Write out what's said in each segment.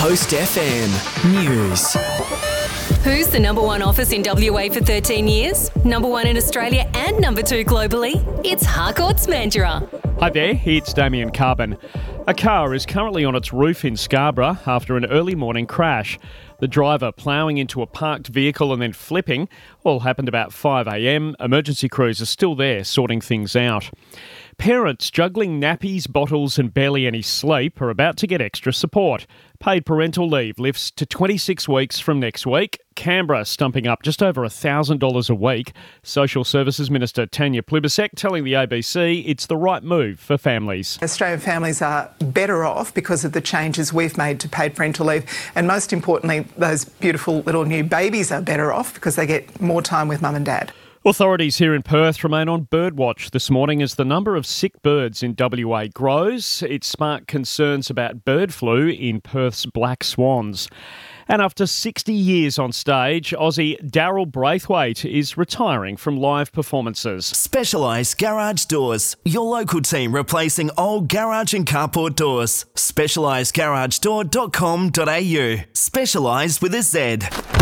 Coast FM News. Who's the number one office in WA for 13 years? Number one in Australia and number two globally? It's Harcourt's Mandurah. Hi there, it's Damien Carbon. A car is currently on its roof in Scarborough after an early morning crash. The driver ploughing into a parked vehicle and then flipping all happened about 5 a.m. Emergency crews are still there sorting things out. Parents juggling nappies, bottles and barely any sleep are about to get extra support. Paid parental leave lifts to 26 weeks from next week. Canberra stumping up just over $1,000 a week. Social Services Minister Tanya Plibersek telling the ABC it's the right move for families. Australian families are better off because of the changes we've made to paid parental leave, and most importantly, those beautiful little new babies are better off because they get more time with mum and dad. Authorities here in Perth remain on birdwatch this morning as the number of sick birds in WA grows. It sparked concerns about bird flu in Perth's black swans. And after 60 years on stage, Aussie Daryl Braithwaite is retiring from live performances. Specialised Garage Doors. Your local team replacing old garage and carport doors. SpecialisedGarageDoor.com.au. Specialised with a Z.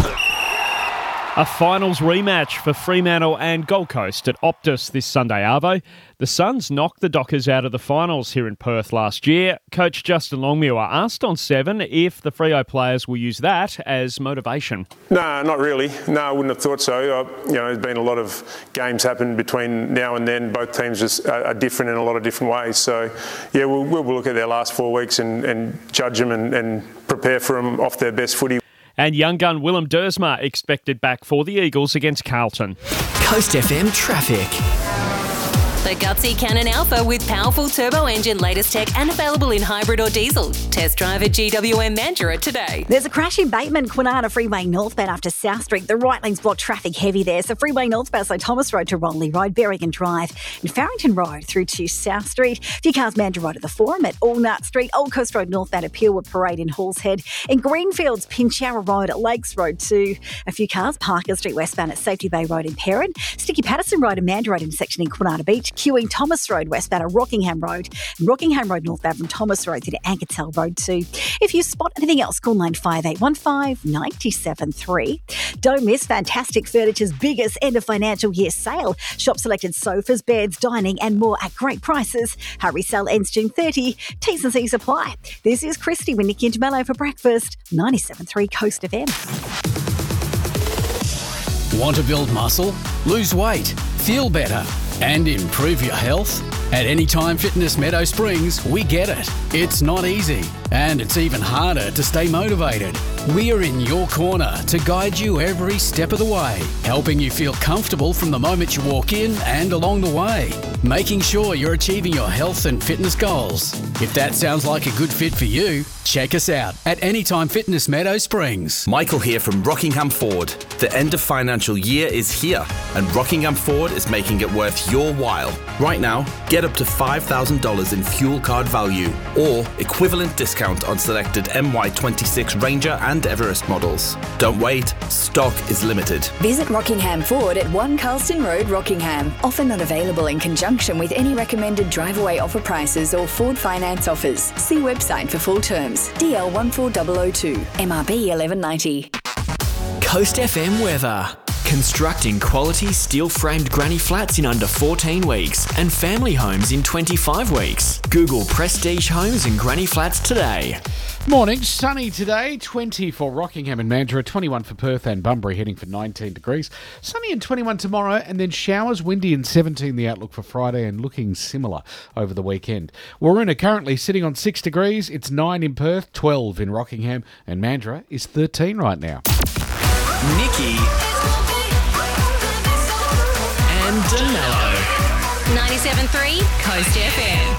A finals rematch for Fremantle and Gold Coast at Optus this Sunday, Arvo. The Suns knocked the Dockers out of the finals here in Perth last year. Coach Justin Longmuir asked on 7 if the Freo players will use that as motivation. No, not really. No, I wouldn't have thought so. There's been a lot of games happen between now and then. Both teams are different in a lot of different ways. So, yeah, we'll look at their last 4 weeks and judge them and prepare for them off their best footy. And young gun Willem Dersma expected back for the Eagles against Carlton. Coast FM traffic. The Gutsy Cannon Alpha with powerful turbo engine, latest tech and available in hybrid or diesel. Test drive at GWM Mandurah today. There's a crash in Bateman, Kwinana Freeway northbound after South Street. The right lane's blocked traffic heavy there. So Freeway northbound, so Thomas Road to Ronley Road, Berrigan Drive and Farrington Road through to South Street. A few cars Mandurah Road at the Forum at Allnut Street. Old Coast Road northbound at Peelwood Parade in Halls Head. In Greenfields, Pinchara Road at Lakes Road too. A few cars Parker Street westbound at Safety Bay Road in Perrin. Sticky Patterson Road and Mandurah Road intersection in Kwinana Beach. Queuing Thomas Road westbound at Rockingham Road and Rockingham Road northbound from Thomas Road through to Ankertel Road too. If you spot anything else, call 9815 973. Don't miss Fantastic Furniture's biggest end of financial year sale. Shop selected sofas, beds, dining and more at great prices. Hurry sale ends June 30. T's and C's apply. This is Christy with Nikki and Jamello for breakfast. 97.3 Coast FM. Want to build muscle, lose weight, feel better and improve your health? At Anytime Fitness Meadow Springs, we get it. It's not easy, and it's even harder to stay motivated. We are in your corner to guide you every step of the way, helping you feel comfortable from the moment you walk in and along the way, making sure you're achieving your health and fitness goals. If that sounds like a good fit for you, check us out at Anytime Fitness Meadow Springs. Michael here from Rockingham Ford. The end of financial year is here, and Rockingham Ford is making it worth your while. Right now, get up to $5,000 in fuel card value or equivalent discount on selected MY26 Ranger and Everest models. Don't wait, stock is limited. Visit Rockingham Ford at 1 Carlston Road, Rockingham. Offer not available in conjunction with any recommended drive-away offer prices or Ford finance offers. See website for full terms. DL 14002, MRB 1190. Coast FM weather. Constructing quality steel-framed granny flats in under 14 weeks and family homes in 25 weeks. Google Prestige Homes and Granny Flats today. Morning, sunny today, 20 for Rockingham and Mandurah, 21 for Perth and Bunbury, heading for 19 degrees. Sunny and 21 tomorrow, and then showers, windy and 17 the outlook for Friday, and looking similar over the weekend. Waruna currently sitting on 6 degrees, it's 9 in Perth, 12 in Rockingham, and Mandurah is 13 right now. Nikki and Danilo. 97.3 Coast FM.